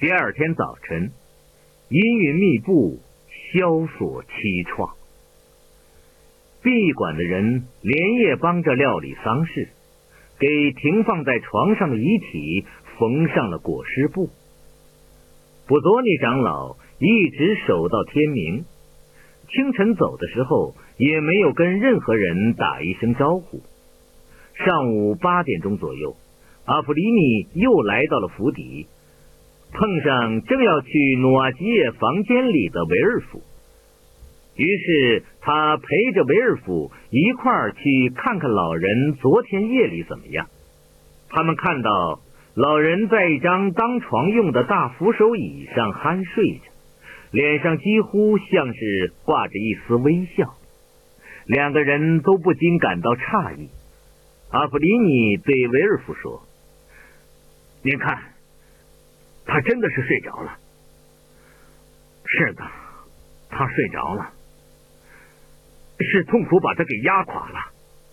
第二天早晨，阴云密布，萧索凄怆。闭馆的人连夜帮着料理丧事，给停放在床上的遗体缝上了裹尸布。布佐尼长老一直守到天明，清晨走的时候也没有跟任何人打一声招呼。上午8点钟左右，阿普里尼又来到了府邸，碰上正要去努瓦基耶房间里的维尔夫，于是他陪着维尔夫一块儿去看看老人昨天夜里怎么样。他们看到老人在一张当床用的大扶手椅上酣睡着，脸上几乎像是挂着一丝微笑。两个人都不禁感到诧异。阿普里尼对维尔夫说：“您看，他真的是睡着了。”“是的，他睡着了，是痛苦把他给压垮了。”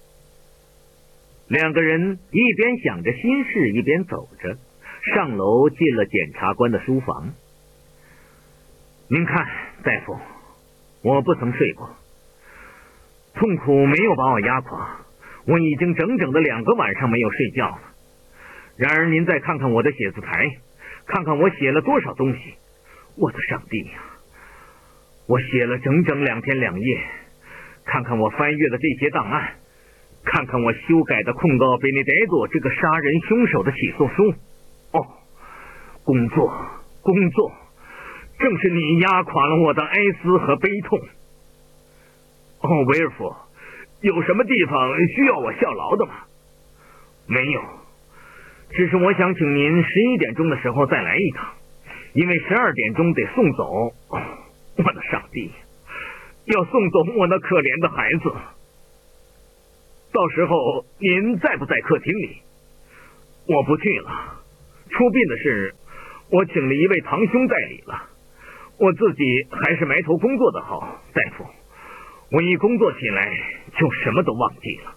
两个人一边想着心事，一边走着上楼，进了检察官的书房。“您看，大夫，我不曾睡过，痛苦没有把我压垮，我已经整整的2个晚上没有睡觉了。然而您再看看我的写字台，看看我写了多少东西。我的上帝呀，我写了整整2天2夜。看看我翻阅的这些档案，看看我修改的控告贝内德多这个杀人凶手的起诉书。哦，工作，正是你压垮了我的哀思和悲痛。哦，维尔夫，有什么地方需要我效劳的吗？”“没有，只是我想请您11点钟的时候再来一趟，因为12点钟得送走。我的上帝，要送走我那可怜的孩子。到时候您在不在客厅里？”“我不去了，出殡的事我请了一位堂兄代理了，我自己还是埋头工作的好，大夫。我一工作起来就什么都忘记了。”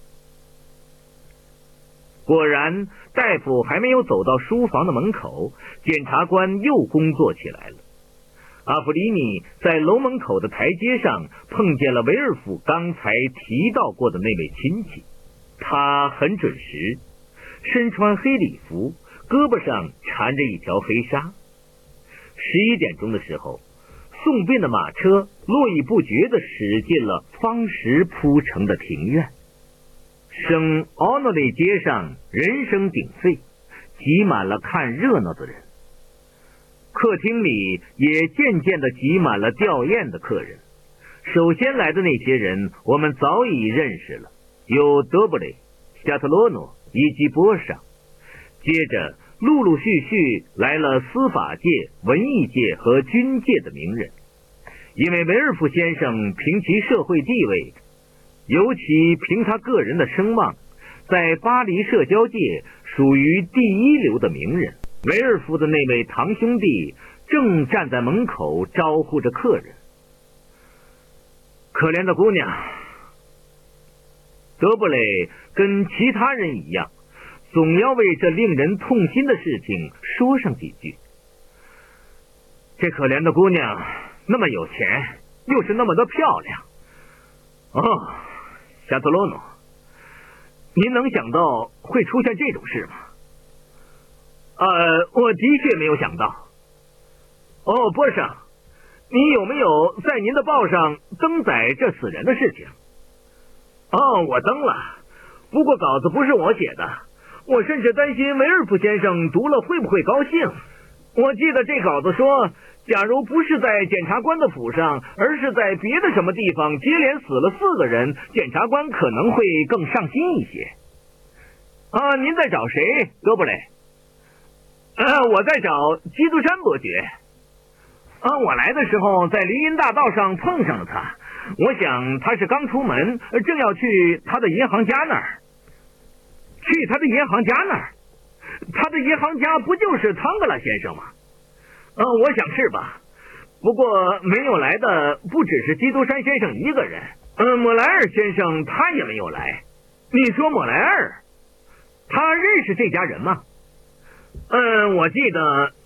果然，大夫还没有走到书房的门口，检察官又工作起来了。阿弗里尼在楼门口的台阶上碰见了维尔夫刚才提到过的那位亲戚。他很准时，身穿黑礼服，胳膊上缠着一条黑纱。11点钟的时候，送殡的马车络绎不绝地驶进了方石铺成的庭院。圣奥诺雷街上人声鼎沸，挤满了看热闹的人。客厅里也渐渐地挤满了吊唁的客人。首先来的那些人我们早已认识了，有德布雷、夏特罗诺以及波尚。接着陆陆续续来了司法界、文艺界和军界的名人。因为维尔夫先生凭其社会地位，尤其凭他个人的声望，在巴黎社交界属于第一流的名人。维尔夫的那位堂兄弟正站在门口招呼着客人。可怜的姑娘，德布雷跟其他人一样，总要为这令人痛心的事情说上几句。这可怜的姑娘那么有钱，又是那么的漂亮。哦，夏特罗诺，您能想到会出现这种事吗？我的确没有想到。哦，波尚，你有没有在您的报上登载这死人的事情？哦，我登了，不过稿子不是我写的，我甚至担心维尔夫先生读了会不会高兴。我记得这稿子说，假如不是在检察官的府上，而是在别的什么地方接连死了4个人，检察官可能会更上心一些。您在找谁，德布雷？我在找基督山伯爵。我来的时候在林荫大道上碰上了他，我想他是刚出门，正要去他的银行家那儿。去他的银行家那儿？他的银行家不就是汤格拉先生吗？我想是吧。不过没有来的不只是基督山先生一个人，莫莱尔先生他也没有来。你说莫莱尔，他认识这家人吗？我记得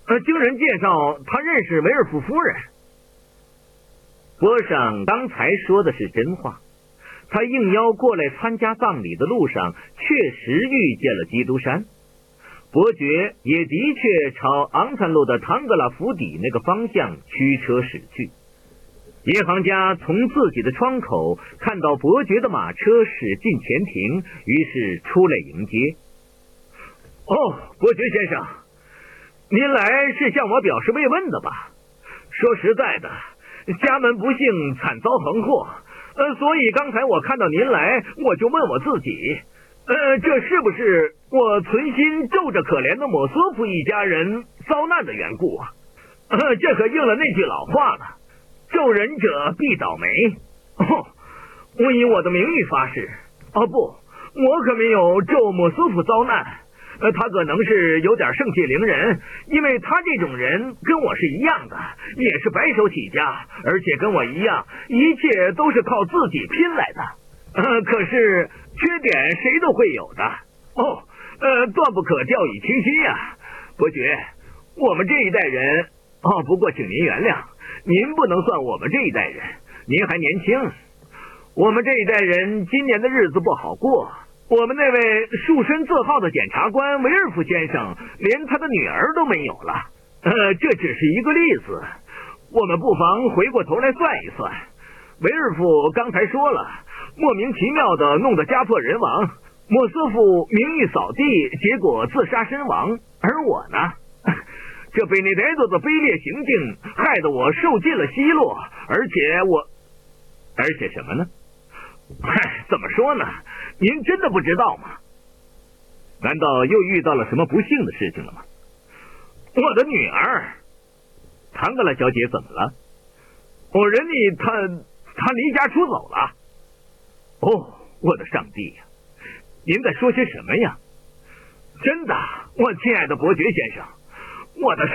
经人介绍，他认识维尔夫夫人。波上刚才说的是真话，他应邀过来参加葬礼的路上，确实遇见了基督山。伯爵也的确朝昂산路的唐格拉府邸那个方向驱车驶去。银行家从自己的窗口看到伯爵的马车驶进前庭，于是出来迎接。伯爵先生，您来是向我表示慰问的吧？说实在的，家门不幸惨遭横祸，所以刚才我看到您来，我就问我自己，这是不是我存心咒着可怜的摩索夫一家人遭难的缘故啊？这可应了那句老话了，咒人者必倒霉。我以我的名誉发誓，不，我可没有咒摩索夫遭难。他可能是有点盛气凌人，因为他这种人跟我是一样的，也是白手起家，而且跟我一样，一切都是靠自己拼来的。可是缺点谁都会有的。断不可掉以轻心呀，伯爵，我们这一代人，不过请您原谅，您不能算我们这一代人，您还年轻。我们这一代人今年的日子不好过。我们那位树身字号的检察官维尔夫先生，连他的女儿都没有了。这只是一个例子，我们不妨回过头来算一算。维尔夫刚才说了，莫名其妙的弄得家破人亡，莫斯夫名誉扫地，结果自杀身亡。而我呢，这贝内德多的卑劣行径害得我受尽了奚落，而且什么呢？怎么说呢？您真的不知道吗？难道又遇到了什么不幸的事情了吗？我的女儿，唐格拉小姐怎么了？人家她离家出走了。我的上帝呀！您在说些什么呀？真的，我亲爱的伯爵先生，我的